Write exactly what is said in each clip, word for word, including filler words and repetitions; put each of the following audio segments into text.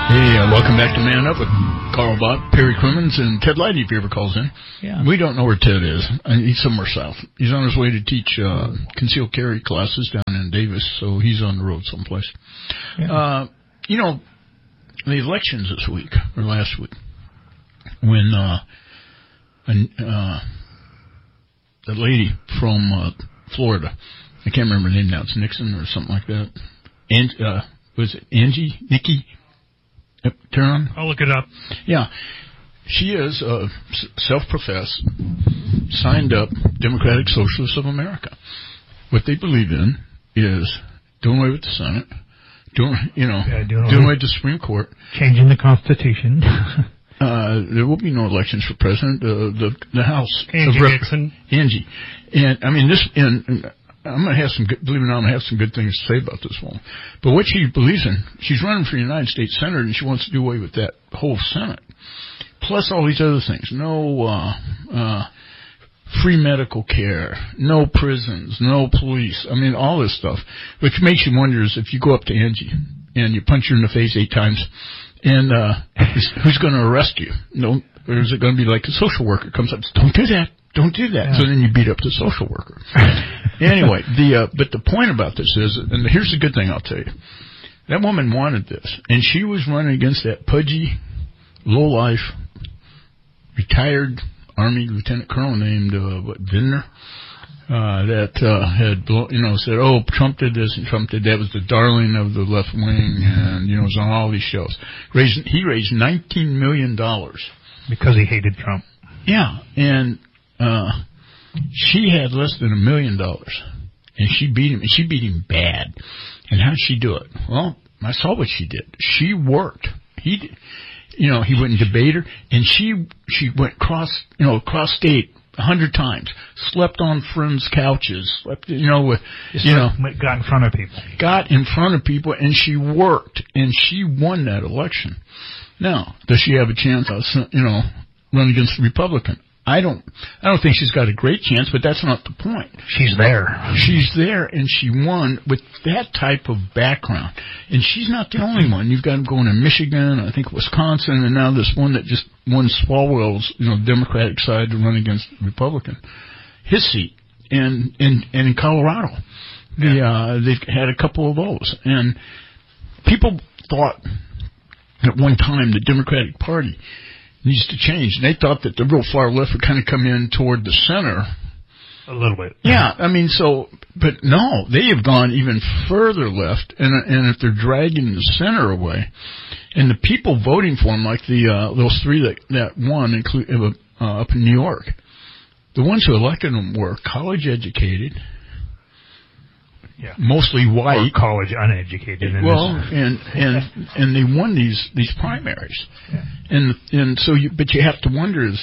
Hey, uh, welcome back to Man Up with Carl Bott, Perry Crimmins, and Ted Lighty, if he ever calls in. Yeah. We don't know where Ted is. Uh, he's somewhere south. He's on his way to teach uh, concealed carry classes down in Davis, so he's on the road someplace. Yeah. Uh, you know, the elections this week, or last week, when uh, an, uh, the lady from uh, Florida, I can't remember her name now, it's Nixon or something like that, and uh, was it Angie? Nikki? Yep, turn on. I'll look it up. Yeah. She is uh, self-professed, signed-up Democratic Socialists of America. What they believe in is doing away with the Senate, doing, you know, yeah, doing, doing away with the Supreme Court. Changing the Constitution. uh, there will be no elections for president. Uh, the the House. Angie Rep- Nixon. Angie. And, I mean, this... And, and I'm going to have some, good, believe it or not, I'm going to have some good things to say about this woman. But what she believes in, she's running for the United States Senate, and she wants to do away with that whole Senate. Plus all these other things. No uh, uh, free medical care, no prisons, no police. I mean, all this stuff. Which makes you wonder is if you go up to Angie and you punch her in the face eight times, and uh, who's going to arrest you? No, or is it going to be like a social worker comes up and says, don't do that. Don't do that. Yeah. So then you beat up the social worker. Anyway, the uh, but the point about this is, and here's the good thing I'll tell you, that woman wanted this, and she was running against that pudgy, low-life, retired Army lieutenant colonel named uh, what Vindner, uh, that uh, had you know said, oh, Trump did this and Trump did that. Was the darling of the left wing, and you know was on all these shows. Raised he raised nineteen million dollars because he hated Trump. Yeah, and. Uh, she had less than a million dollars, and she beat him, and she beat him bad. And how'd she do it? Well, I saw what she did. She worked. He, did, you know, he went and debated her, and she she went cross, you know, cross state a hundred times, slept on friends' couches, slept, you know, with, Just you know, got in front of people, got in front of people, and she worked, and she won that election. Now, does she have a chance? You know, run against the Republican? I don't I don't think she's got a great chance, but that's not the point. She's there. She's there, and she won with that type of background. And she's not the only one. You've got them going in Michigan, I think Wisconsin, and now this one that just won Swalwell's, you know, Democratic side to run against the Republican, his seat. And, and, and in Colorado, the, yeah. uh, they've had a couple of those. And people thought at one time the Democratic Party needs to change. And they thought that the real far left would kind of come in toward the center. A little bit. Yeah, I mean, so, but no, they have gone even further left, and and if they're dragging the center away, and the people voting for them, like the uh, those three that, that won, include, uh, up in New York, the ones who elected them were college educated, yeah, mostly white, or college uneducated. In well, this. and and and they won these these primaries, yeah. and and so you, but you have to wonder is,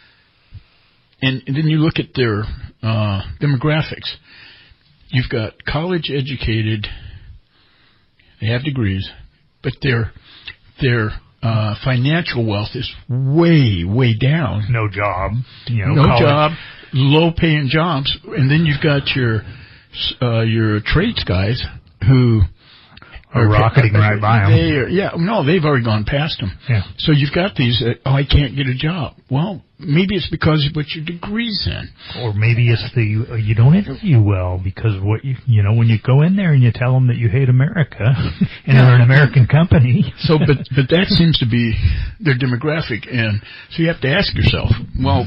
and, and then you look at their uh, demographics. You've got college educated, they have degrees, but their their uh, financial wealth is way way down. No job, you know, no college. job, low paying jobs, and then you've got your Uh, your trades guys who are rocketing right by them. They are, yeah, no, they've already gone past them. Yeah. So you've got these, uh, oh, I can't get a job. Well, maybe it's because of what your degree's in. Or maybe it's the, uh, you don't interview well because what you, you know, when you go in there and you tell them that you hate America and they're an American company. So, but, but that seems to be their demographic. And so you have to ask yourself, well,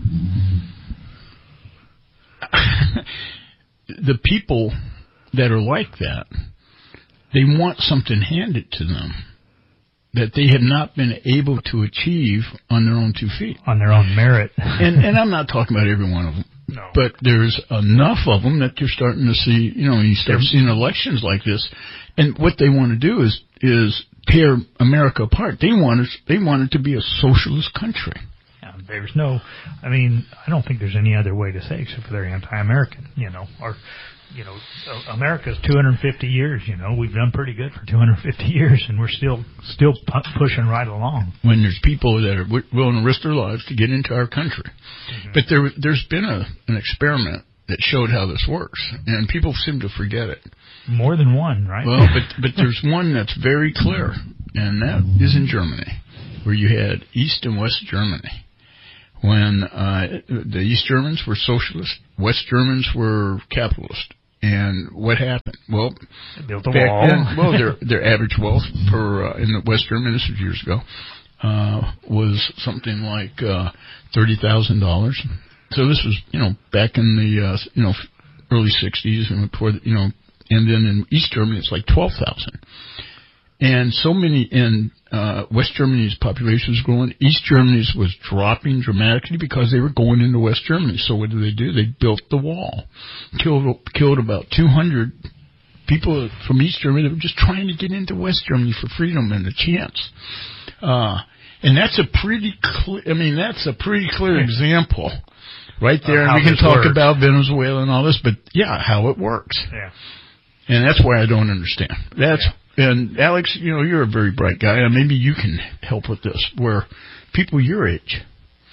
the people that are like that, they want something handed to them that they have not been able to achieve on their own two feet. On their own merit. and and I'm not talking about every one of them. No. But there's enough of them that you're starting to see, you know, you start seeing elections like this. And what they want to do is is tear America apart. They want it, they want it to be a socialist country. There's no, I mean, I don't think there's any other way to say except for they're anti-American, you know, or, you know, America's two hundred fifty years, you know, we've done pretty good for two hundred fifty years and we're still, still pu- pushing right along. When there's people that are w- willing to risk their lives to get into our country. Mm-hmm. But there, there's been a, an experiment that showed how this works, and people seem to forget it. More than one, right? Well, but, but there's one that's very clear, and that is in Germany, where you had East and West Germany. When uh, the East Germans were socialist, West Germans were capitalist. And what happened? Well, they built a back wall. then, well, their their average wealth per uh, in the West Germany, this was years ago, uh, was something like uh, thirty thousand dollars. So this was, you know, back in the uh, you know early sixties, and before the, you know, and then in East Germany it's like twelve thousand. And so many in uh, West Germany's population was growing. East Germany's was dropping dramatically because they were going into West Germany. So what did they do? They built the wall, killed killed about two hundred people from East Germany that were just trying to get into West Germany for freedom and a chance. Uh, and that's a pretty clear. I mean, that's a pretty clear example, right there. And we can talk works. about Venezuela and all this, but yeah, how it works. Yeah. And that's why I don't understand. That's. Yeah. And Alex, you know, you're a very bright guy, and maybe you can help with this, where people your age,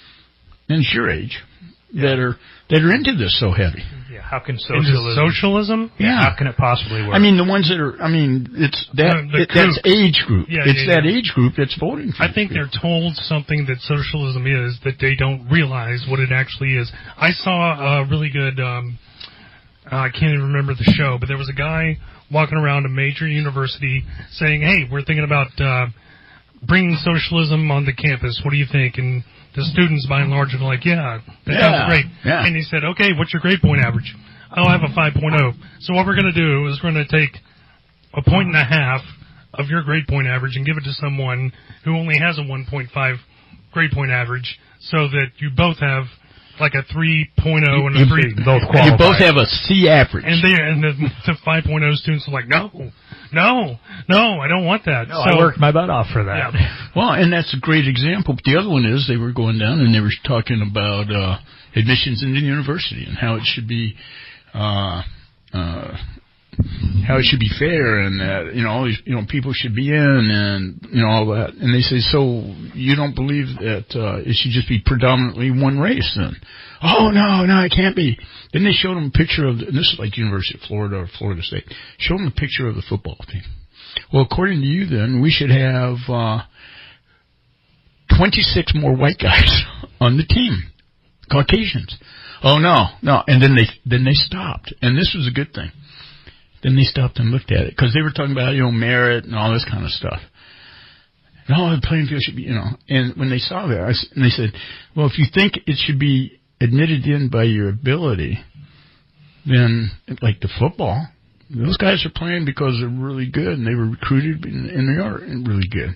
and it's your age, yeah. that are that are into this so heavy. Yeah, how can socialism? Socialism? Yeah, how can it possibly work? I mean, the ones that are, I mean, it's that uh, it, that's age group. Yeah, it's yeah, that yeah. age group that's voting for I think people. they're told something that socialism is that they don't realize what it actually is. I saw a really good, um, uh, I can't even remember the show, but there was a guy walking around a major university saying, hey, we're thinking about uh, bringing socialism on the campus. What do you think? And the students, by and large, are like, yeah, that yeah, sounds great. Yeah. And he said, okay, what's your grade point average? Oh, I have a five point oh. So what we're going to do is we're going to take a point and a half of your grade point average and give it to someone who only has a one point five grade point average so that you both have like a three point oh and a you, three. Both you both have a C average. And they and the, the five point oh students are like, no, no, no, I don't want that. No, so, I worked my butt off for that. Yeah. Well, and that's a great example. But the other one is they were going down and they were talking about uh, admissions into the university and how it should be, uh, uh, how it should be fair, and that, you know, all these, you know, people should be in, and, you know, all that. And they say, so you don't believe that uh, it should just be predominantly one race then? Oh, no, no, it can't be. Then they showed them a picture of, and this is like University of Florida or Florida State, showed them a picture of the football team. Well, according to you then, we should have uh, twenty-six more white guys on the team, Caucasians. Oh, no, no. And then they then they stopped, and this was a good thing. Then they stopped and looked at it, because they were talking about, you know, merit and all this kind of stuff. No, the playing field should be, you know. And when they saw that, I, and they said, well, if you think it should be admitted in by your ability, then, like the football, those guys are playing because they're really good, and they were recruited, and, and they are really good.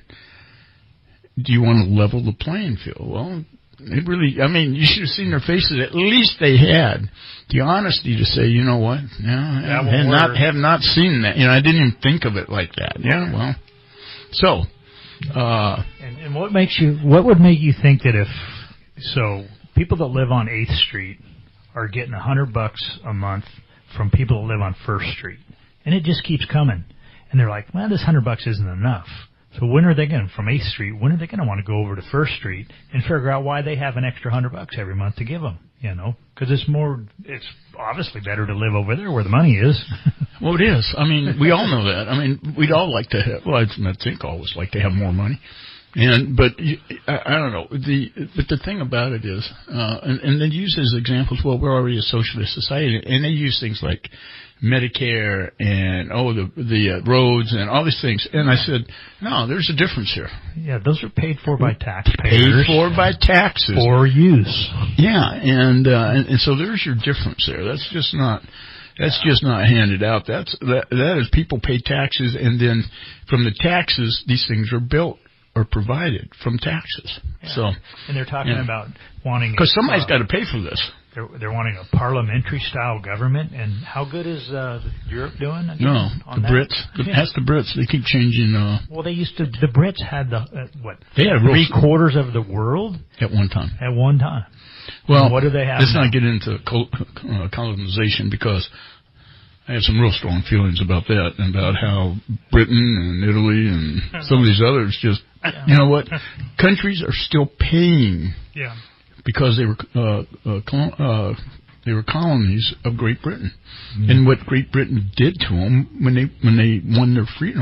Do you want to level the playing field? Well, it really, I mean, you should have seen their faces. At least they had the honesty to say, you know what? No, I have not, have not seen that. You know, I didn't even think of it like that. Yeah, well. So. Uh, and, and what makes you, what would make you think that if, so people that live on eighth Street are getting a hundred bucks a month from people that live on First Street, and it just keeps coming. And they're like, well, this hundred bucks isn't enough. So when are they going to, from eighth Street, when are they going to want to go over to First Street and figure out why they have an extra hundred bucks every month to give them, you know? Because it's more, it's obviously better to live over there where the money is. Well, it is. I mean, we all know that. I mean, we'd all like to have, well, I think always like to have more money. And, but, I, I don't know, the, but the thing about it is, uh, and, and they use as examples, well, we're already a socialist society, and they use things like Medicare and, oh, the, the uh, roads and all these things. And I said, no, there's a difference here. Yeah, those are paid for by taxpayers. Paid for by taxes. For use. Yeah, and, uh, and, and so there's your difference there. That's just not, that's yeah. just not handed out. That's, that, that is people pay taxes, and then from the taxes, these things are built or provided from taxes. Yeah. So, and they're talking yeah. about wanting, because somebody's uh, got to pay for this. They're, they're wanting a parliamentary style government. And how good is uh, Europe doing? Again, no, on the that? Brits. The, that's the Brits. They keep changing. Uh, well, they used to. The Brits had the uh, what? They had three quarters of the world at one time. At one time. Well, and what do they have? Let's now? not get into col- uh, colonization, because I have some real strong feelings about that, and about how Britain and Italy and some of these others just, yeah. you know what, countries are still paying yeah. because they were uh, uh, col- uh, they were colonies of Great Britain, mm. and what Great Britain did to them when they when they won their freedom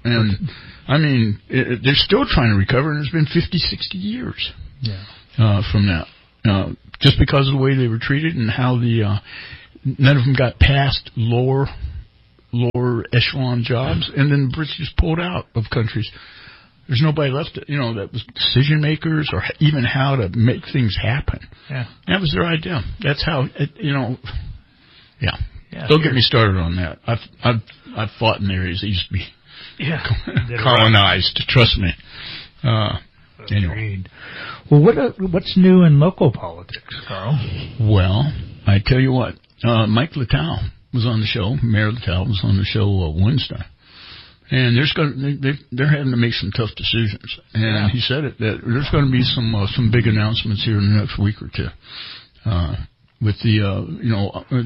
And, I mean, it, it, they're still trying to recover, and it's been fifty, sixty years yeah. uh, from that. Uh, just because of the way they were treated and how the uh, none of them got past lower lower echelon jobs, and then the Brits just pulled out of countries. There's nobody left, you know, that was decision makers or even how to make things happen. Yeah, that was their idea. That's how, it, you know. Yeah, yeah don't get me started on that. I've I've I've fought in areas that used to be yeah colonized. Trust me. Uh, anyway. Well, what uh, what's new in local politics, Carl? Well, I tell you what, uh, Mike Littell was on the show. Mayor Littell was on the show uh, Wednesday. And there's going they they're having to make some tough decisions, and yeah. he said it that there's going to be some uh, some big announcements here in the next week or two. Uh, with the uh, you know uh,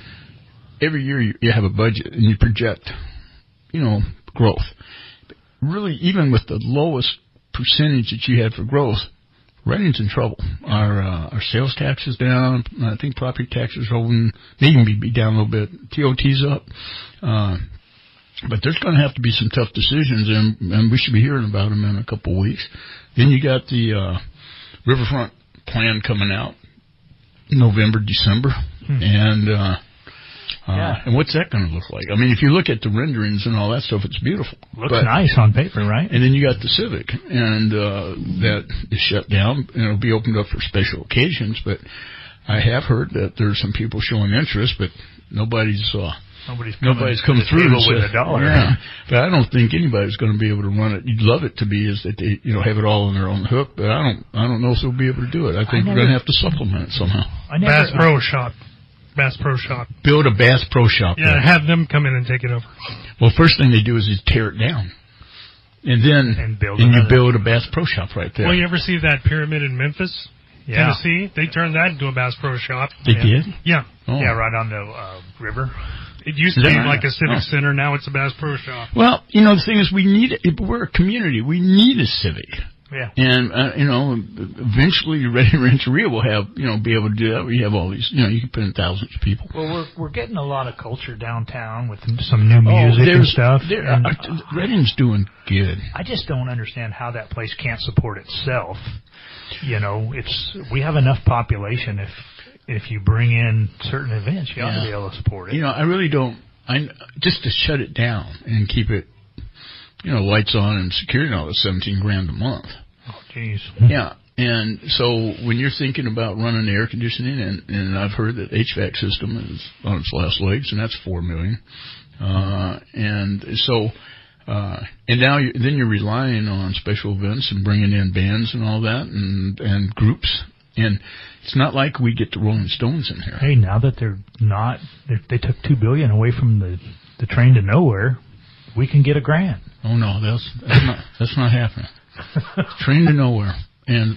every year you, you have a budget and you project you know growth. Really, even with the lowest percentage that you had for growth, Reading's in trouble. Our uh, our sales tax is down. I think property taxes are over, they even be, be down a little bit. T O T's up. Uh, But there's going to have to be some tough decisions, and, and we should be hearing about them in a couple of weeks. Then you got the uh, riverfront plan coming out November, December, hmm. and uh, uh, yeah. and what's that going to look like? I mean, if you look at the renderings and all that stuff, it's beautiful. Looks but, nice on paper, right? And then you got the Civic, and uh, that is shut down, and it'll be opened up for special occasions. But I have heard that there's some people showing interest, but nobody's. Uh, Nobody's, Nobody's come through so, with a dollar. Yeah, but I don't think anybody's going to be able to run it. You'd love it to be is that they, you know, have it all on their own hook, but I don't, I don't know if they'll be able to do it. I think I never, we're going to have to supplement it somehow. I never, Bass Pro Shop, Bass Pro Shop. Build a Bass Pro Shop. Yeah, there. Have them come in and take it over. Well, first thing they do is they tear it down, and then and, build and you build a Bass Pro Shop right there. Well, you ever see that pyramid in Memphis? Yeah. Tennessee, they turned that into a Bass Pro Shop. They yeah. did? Yeah. Oh. Yeah, right on the uh, river. It used to be like a civic oh. center. Now it's a Bass Pro Shop. Well, you know, the thing is we need it. We're a community. We need a civic. Yeah. And, uh, you know, eventually Reading Rancheria will have, you know, be able to do that. We have all these, you know, you can put in thousands of people. Well, we're we're getting a lot of culture downtown with some new music oh, and stuff. And, uh, Reading's doing good. I just don't understand how that place can't support itself. You know, it's we have enough population if if you bring in certain events, you ought yeah. to be able to support it. You know, I really don't. I just to shut it down and keep it, you know, lights on and security and all that's seventeen grand a month. Oh, jeez. Yeah, and so when you're thinking about running the air conditioning, and, and I've heard that H V A C system is on its last legs, and that's four million. Uh, and so, uh, and now you, then you're relying on special events and bringing in bands and all that, and and groups. And it's not like we get the Rolling Stones in here. Hey, now that they're not, they're, they took two billion away from the the train to nowhere, we can get a grant. Oh no, that's that's not that's not happening. Train to nowhere, and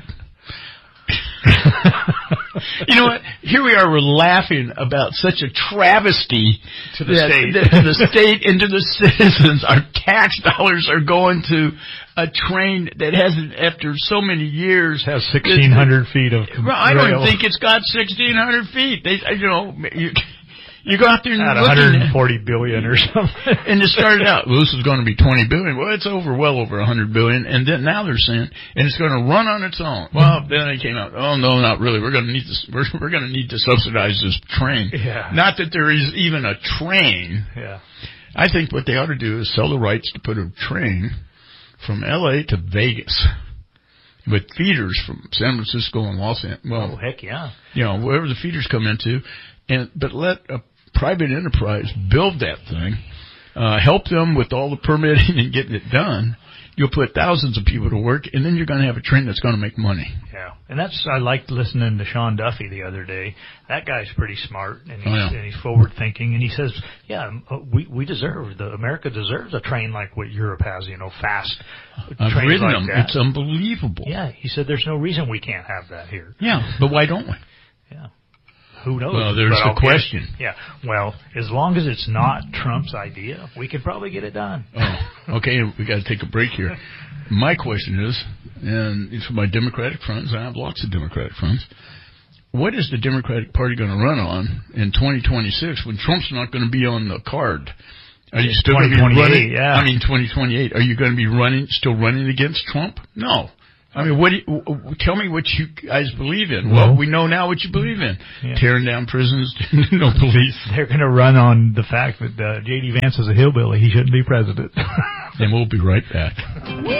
you know what? Here we are, we're laughing about such a travesty to the state, to the state and to the citizens. Our tax dollars are going to a train that hasn't, after so many years, has sixteen hundred feet of well, I rail. don't think it's got sixteen hundred feet. They, you know, you, you go out there and at look one hundred forty billion or something. And it started out, well, this is going to be twenty billion. Well, it's over, well over one hundred billion. And then now they're saying, and it's going to run on its own. Well, then they came out, oh no, not really. We're going to need to, we're, we're going to need to subsidize this train. Yeah. Not that there is even a train. Yeah. I think what they ought to do is sell the rights to put a train from L A to Vegas with feeders from San Francisco and Los Angeles. Well, oh, heck yeah. You know, wherever the feeders come into, and but let a private enterprise build that thing, uh, help them with all the permitting and getting it done. You'll put thousands of people to work, and then you're going to have a train that's going to make money. Yeah, and that's I liked listening to Sean Duffy the other day. That guy's pretty smart, and he's, oh, yeah. and he's forward thinking, and he says, "Yeah, we we deserve the America deserves a train like what Europe has, you know, fast I've trains ridden like them. that. It's unbelievable." Yeah, he said, "There's no reason we can't have that here." Yeah, but why don't we? Yeah. Who knows? Well, there's but the okay. question. Yeah. Well, as long as it's not Trump's idea, we can probably get it done. Oh, okay. We got to take a break here. My question is, and it's for my Democratic friends, I have lots of Democratic friends, what is the Democratic Party going to run on in twenty twenty-six when Trump's not going to be on the card? Are you still going to be running? Yeah. I mean, twenty twenty-eight. Are you going to be running, still running against Trump? No. I mean, what? Do you, tell me what you guys believe in. Well, well we know now what you believe in. Yeah. Tearing down prisons, no police. They're going to run on the fact that uh, J D Vance is a hillbilly. He shouldn't be president. And we'll be right back.